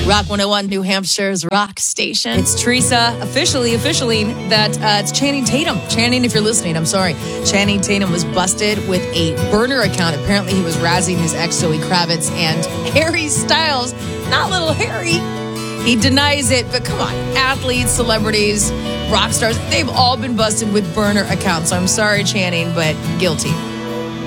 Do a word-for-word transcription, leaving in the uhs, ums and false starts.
Rock one oh one, New Hampshire's rock station. It's Teresa officially, officially that uh, it's Channing Tatum. Channing, if you're listening, I'm sorry. Channing Tatum was busted with a burner account. Apparently, he was razzing his ex, Zoe Kravitz, and Harry Styles, not little Harry. He denies it, but come on. Athletes, celebrities, rock stars, they've all been busted with burner accounts. So I'm sorry, Channing, but guilty.